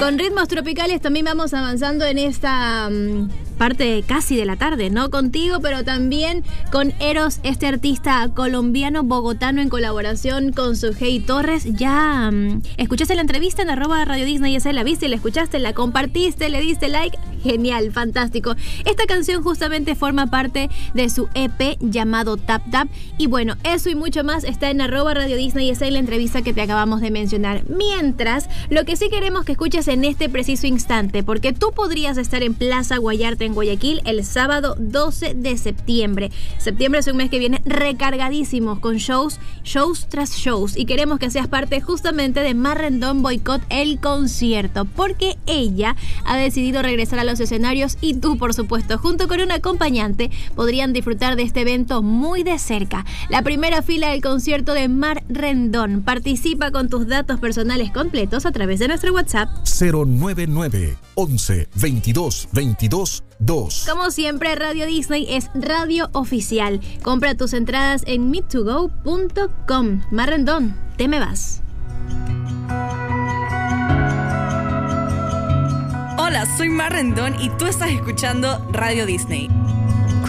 Con ritmos tropicales también vamos avanzando en esta parte casi de la tarde, ¿no? Contigo, pero también con Eros, este artista colombiano bogotano en colaboración con Sujei Torres. Ya escuchaste la entrevista en @Radio Disney, esa la viste, la escuchaste, la compartiste, le diste like. Genial, fantástico. Esta canción justamente forma parte de su EP llamado Tap Tap. Y bueno, eso y mucho más está en @Radio Disney, esa es la entrevista que te acabamos de mencionar. Mientras, lo que sí queremos que escuches en este preciso instante, porque tú podrías estar en Plaza Guayarte en Guayaquil el sábado 12 de septiembre. Septiembre es un mes que viene recargadísimos con shows tras shows, y queremos que seas parte justamente de Mar Rendón Boicot el concierto, porque ella ha decidido regresar a los escenarios y tú, por supuesto, junto con un acompañante, podrían disfrutar de este evento muy de cerca. La primera fila del concierto de Mar Rendón. Participa con tus datos personales completos a través de nuestro WhatsApp 099 11 22 22 2. Como siempre, Radio Disney es radio oficial. Compra tus entradas en meet2go.com. Mar Rendón, te me vas. Hola, soy Mar Rendón y tú estás escuchando Radio Disney.